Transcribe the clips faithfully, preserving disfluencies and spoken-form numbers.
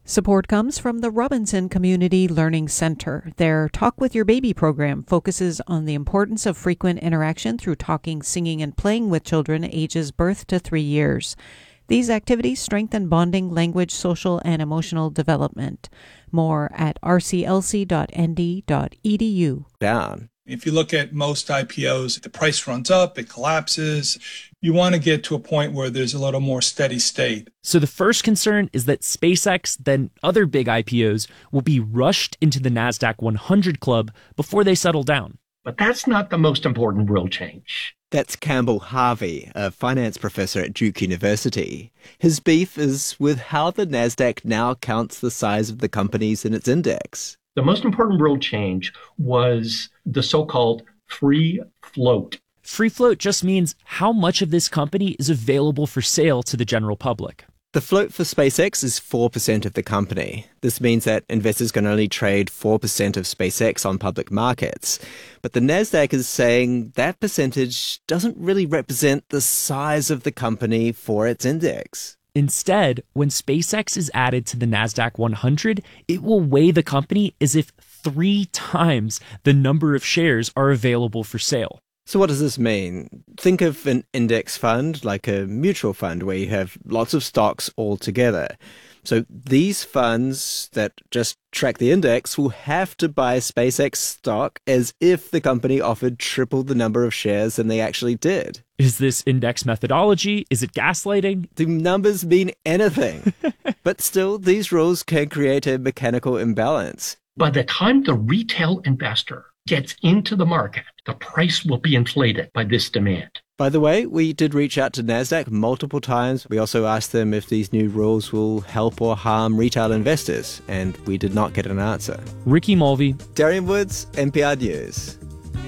Support comes from the Robinson Community Learning Center. Their Talk with Your Baby program focuses on the importance of frequent interaction through talking, singing, and playing with children ages birth to three years. These activities strengthen bonding, language, social, and emotional development. More at r c l c dot n d dot e d u. Down. If you look at most I P Os, the price runs up, it collapses. You want to get to a point where there's a little more steady state. So the first concern is that SpaceX, then other big I P Os, will be rushed into the NASDAQ one hundred club before they settle down. But that's not the most important real change. That's Campbell Harvey, a finance professor at Duke University. His beef is with how the NASDAQ now counts the size of the companies in its index. The most important real change was the so-called free float. Free float just means how much of this company is available for sale to the general public. The float for SpaceX is four percent of the company. This means that investors can only trade four percent of SpaceX on public markets. But the NASDAQ is saying that percentage doesn't really represent the size of the company for its index. Instead, when SpaceX is added to the NASDAQ one hundred, it will weigh the company as if three times the number of shares are available for sale. So what does this mean? Think of an index fund like a mutual fund where you have lots of stocks all together. So these funds that just track the index will have to buy SpaceX stock as if the company offered triple the number of shares than they actually did. Is this index methodology? Is it gaslighting? The numbers mean anything. But still, these rules can create a mechanical imbalance. By the time the retail investor gets into the market, the price will be inflated by this demand. By the way, we did reach out to NASDAQ multiple times. We also asked them if these new rules will help or harm retail investors, and we did not get an answer. Ricky Mulvey, Darian Woods, N P R News.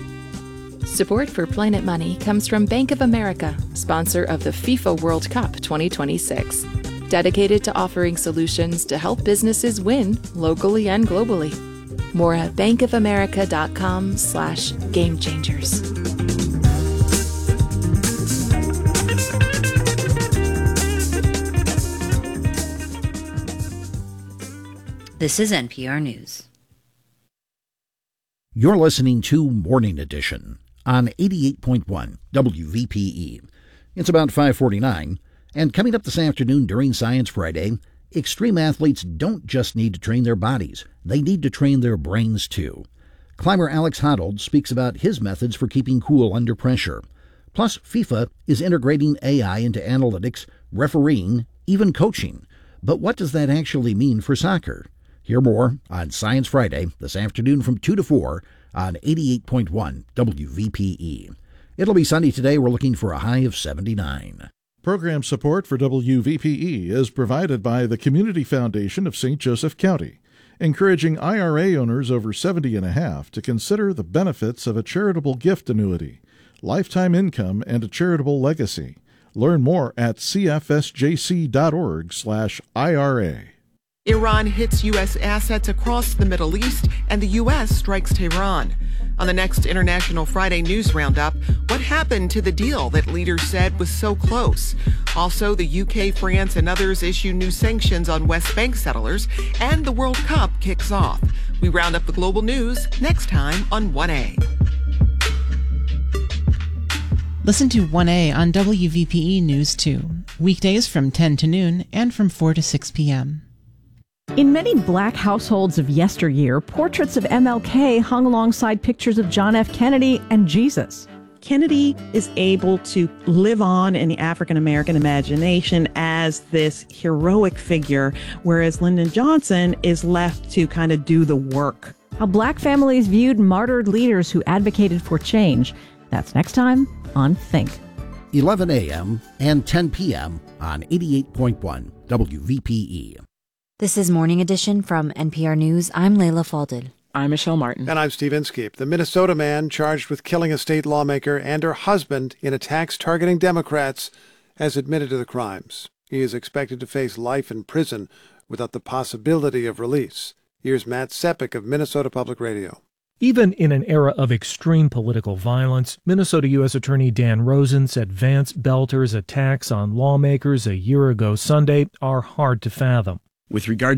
Support for Planet Money comes from Bank of America, sponsor of the FIFA World Cup twenty twenty-six. Dedicated to offering solutions to help businesses win locally and globally. More at bankofamerica.com slash game changers. This is N P R News. You're listening to Morning Edition on eighty-eight point one W V P E. It's about five forty-nine, and coming up this afternoon during Science Friday, extreme athletes don't just need to train their bodies, they need to train their brains too. Climber Alex Honnold speaks about his methods for keeping cool under pressure. Plus, FIFA is integrating A I into analytics, refereeing, even coaching. But what does that actually mean for soccer? Hear more on Science Friday this afternoon from two to four on eighty-eight point one W V P E. It'll be sunny today. We're looking for a high of seventy-nine. Program support for W V P E is provided by the Community Foundation of Saint Joseph County, encouraging I R A owners over seventy and a half to consider the benefits of a charitable gift annuity, lifetime income, and a charitable legacy. Learn more at c f s j c dot org slash I R A. Iran hits U S assets across the Middle East, and the U S strikes Tehran. On the next International Friday News Roundup, what happened to the deal that leaders said was so close? Also, the U K, France, and others issue new sanctions on West Bank settlers, and the World Cup kicks off. We round up the global news next time on one A. Listen to one A on W V P E News two, weekdays from ten to noon and from four to six p.m. In many black households of yesteryear, portraits of M L K hung alongside pictures of John F. Kennedy and Jesus. Kennedy is able to live on in the African-American imagination as this heroic figure, whereas Lyndon Johnson is left to kind of do the work. How black families viewed martyred leaders who advocated for change. That's next time on Think. eleven a.m. and ten p.m. on eighty-eight point one W V P E. This is Morning Edition from N P R News. I'm Layla Falded. I'm Michelle Martin. And I'm Steve Inskeep. The Minnesota man charged with killing a state lawmaker and her husband in attacks targeting Democrats has admitted to the crimes. He is expected to face life in prison without the possibility of release. Here's Matt Sepik of Minnesota Public Radio. Even in an era of extreme political violence, Minnesota U S Attorney Dan Rosen said Vance Belter's attacks on lawmakers a year ago Sunday are hard to fathom. With regard